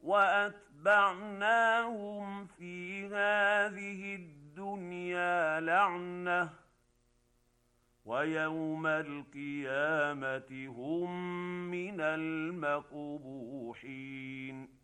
واتبعناهم في هذه الدنيا لعنه ويوم القيامه هم من المقبوحين.